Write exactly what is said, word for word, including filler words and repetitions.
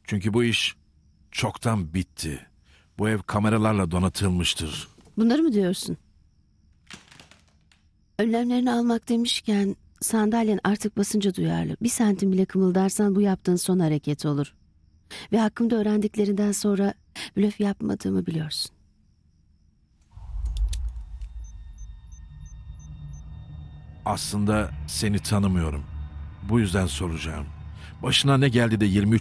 Çünkü bu iş çoktan bitti. Bu ev kameralarla donatılmıştır. Bunları mı diyorsun? Önlemlerini almak demişken sandalyen artık basınca duyarlı. Bir santim bile kımıldarsan bu yaptığın son hareket olur. Ve hakkımda öğrendiklerinden sonra blöf yapmadığımı biliyorsun. Aslında seni tanımıyorum. Bu yüzden soracağım. Başına ne geldi de yirmi üç